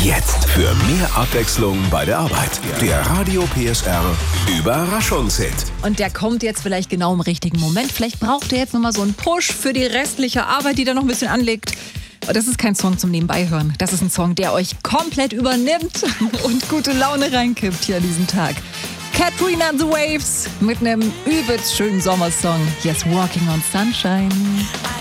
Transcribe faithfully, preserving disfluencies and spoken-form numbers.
Jetzt für mehr Abwechslung bei der Arbeit. Der Radio P S R Überraschungshit. Und der kommt jetzt vielleicht genau im richtigen Moment. Vielleicht braucht ihr jetzt nochmal so einen Push für die restliche Arbeit, die da noch ein bisschen anliegt. Das ist kein Song zum Nebenbeihören. Das ist ein Song, der euch komplett übernimmt und gute Laune reinkippt hier an diesem Tag. Katrina and the Waves mit einem übelst schönen Sommersong. Yes, Walking on Sunshine.